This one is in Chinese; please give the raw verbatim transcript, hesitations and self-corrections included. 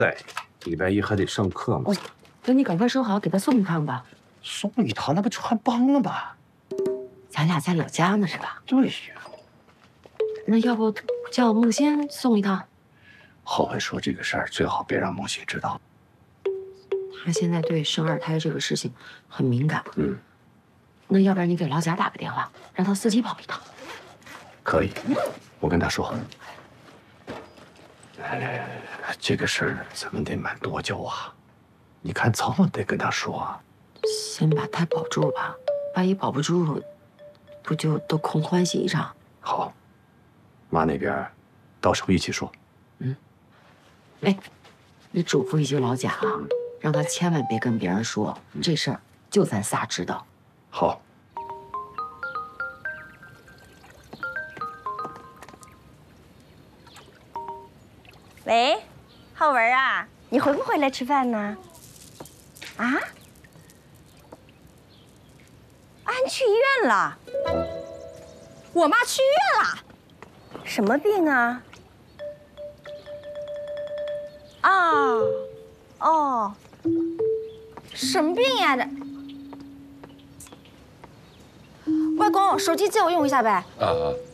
对，礼拜一还得上课嘛。 哦，那你赶快收好，给他送一趟吧。 送一趟那不穿帮了吗？ 咱俩在老家呢，是吧？ 对呀。 那要不叫孟欣送一趟？ 后文说这个事儿最好别让孟欣知道。 他现在对生二胎这个事情很敏感。 嗯。 那要不然你给老贾打个电话，让他自己跑一趟。 可以，我跟他说。哎，这个事儿咱们得瞒多久啊？你看早晚得跟他说啊。 先把胎保住吧，万一保不住，不就都空欢喜一场？ 好，妈那边到时候一起说。 嗯。哎，你嘱咐一句老贾啊，让他千万别跟别人说这事儿，就咱仨知道。 好。 喂，浩文啊，你回不回来吃饭呢？啊？安去医院了。 我妈去医院了。 什么病啊？啊，哦， 什么病呀？这，外公，手机借我用一下呗。 啊啊。